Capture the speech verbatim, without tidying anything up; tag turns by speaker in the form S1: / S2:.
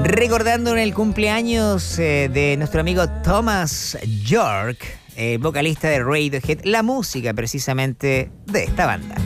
S1: Recordando en el cumpleaños eh, de nuestro amigo Thomas York, eh, vocalista de Radiohead, la música precisamente de esta banda.